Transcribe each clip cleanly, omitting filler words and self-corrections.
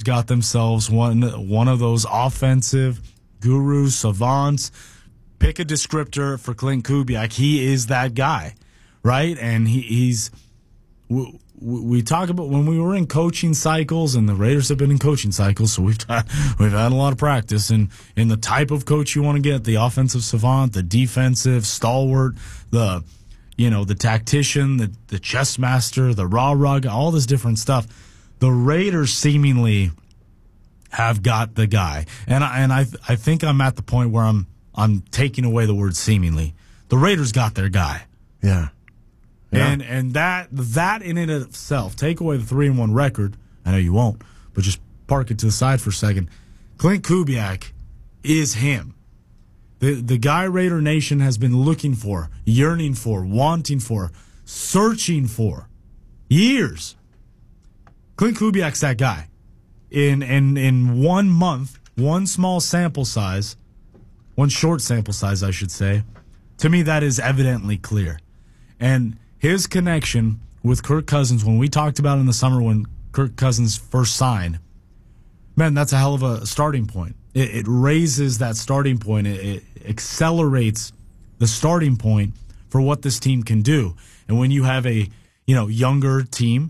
got themselves one of those offensive gurus, savants. Pick a descriptor for Klint Kubiak. He is that guy, right? And he's we talk about when we were in coaching cycles, and the Raiders have been in coaching cycles, so we've had a lot of practice in the type of coach you want to get: the offensive savant, the defensive stalwart, the tactician, the chess master, the rah-rah, all this different stuff. The Raiders seemingly have got the guy, and I think I'm at the point where I'm taking away the word seemingly. The Raiders got their guy. Yeah. And that in and of itself, take away the 3-1 record. I know you won't, but just park it to the side for a second. Klint Kubiak is him. The guy Raider Nation has been looking for, yearning for, wanting for, searching for years. Klint Kubiak's that guy. In 1 month, one small sample size, one short sample size, I should say, to me that is evidently clear. And his connection with Kirk Cousins, when we talked about it in the summer when Kirk Cousins first signed, man, that's a hell of a starting point. It raises that starting point. It accelerates the starting point for what this team can do. And when you have a younger team,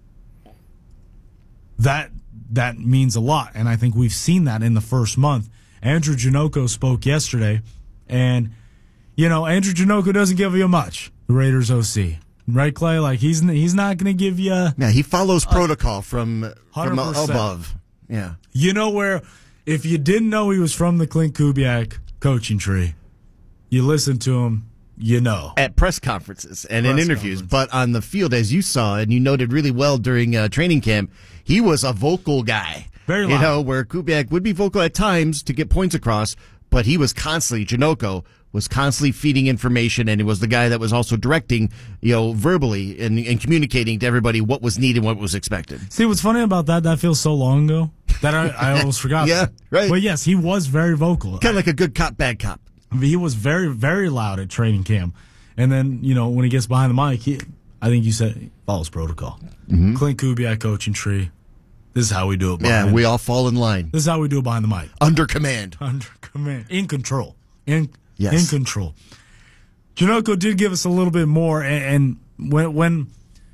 that means a lot. And I think we've seen that in the first month. Andrew Janocko spoke yesterday, and Andrew Janocko doesn't give you much. The Raiders OC, right, Clay? Like he's not going to give you. Yeah, he follows protocol from 100%. above. Yeah, where if you didn't know he was from the Klint Kubiak coaching tree, you listen to him, at press conferences and in interviews, but on the field, as you saw and you noted really well during training camp, he was a vocal guy. Very loud. Where Kubiak would be vocal at times to get points across, but he was constantly, Janocko was constantly feeding information, and he was the guy that was also directing, verbally and communicating to everybody what was needed, what was expected. See, what's funny about that feels so long ago that I almost forgot. Yeah, right. But yes, he was very vocal. Kind of like a good cop, bad cop. He was very, very loud at training camp. And then, when he gets behind the mic, I think you said he follows protocol. Mm-hmm. Klint Kubiak coaching tree. This is how we do it. Yeah, we all fall in line. This is how we do it behind the mic. Under command. In control. In control. Janocko did give us a little bit more, and when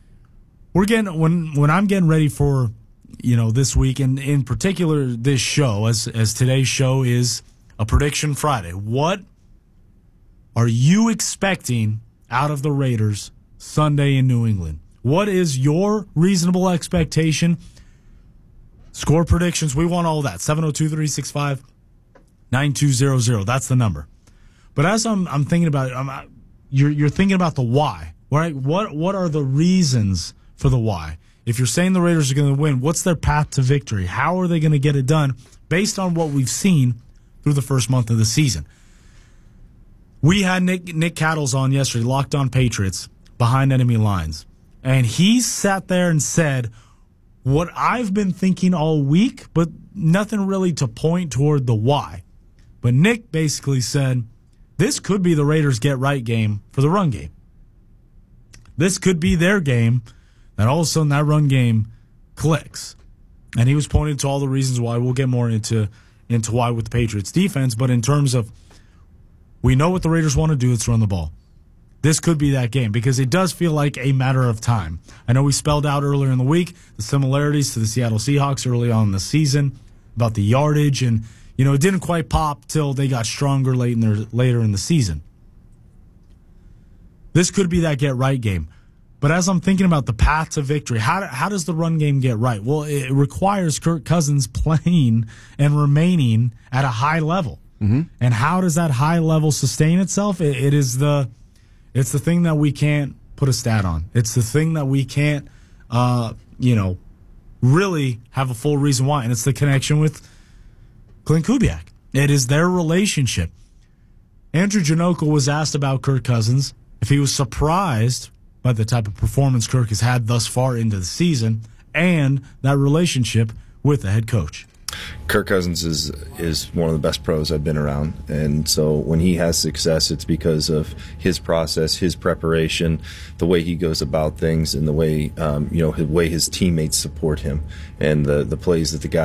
I'm getting ready for this week, and in particular this show, as today's show is a prediction Friday. What are you expecting out of the Raiders Sunday in New England? What is your reasonable expectation? Score predictions. We want all that. 702-365-9200. That's the number. But as I'm thinking about it, you're thinking about the why, right? What are the reasons for the why? If you're saying the Raiders are going to win, what's their path to victory? How are they going to get it done based on what we've seen through the first month of the season? We had Nick Cattles on yesterday, Locked On Patriots, Behind Enemy Lines. And he sat there and said what I've been thinking all week, but nothing really to point toward the why. But Nick basically said, this could be the Raiders' get-right game for the run game. This could be their game, and all of a sudden that run game clicks. And he was pointing to all the reasons why. We'll get more into why with the Patriots defense, but in terms of we know what the Raiders want to do, it's run the ball. This could be that game because it does feel like a matter of time. I know we spelled out earlier in the week the similarities to the Seattle Seahawks early on in the season about the yardage, and it didn't quite pop till they got stronger later in the season. This could be that get-right game. But as I'm thinking about the path to victory, how does the run game get right? Well, it requires Kirk Cousins playing and remaining at a high level. Mm-hmm. And how does that high level sustain itself? It's the thing that we can't put a stat on. It's the thing that we can't, really have a full reason why. And it's the connection with Klint Kubiak. It is their relationship. Andrew Janocko was asked about Kirk Cousins, if he was surprised by the type of performance Kirk has had thus far into the season and that relationship with the head coach. Kirk Cousins is one of the best pros I've been around, and so when he has success, it's because of his process, his preparation, the way he goes about things, and the way his teammates support him, and the plays that the guy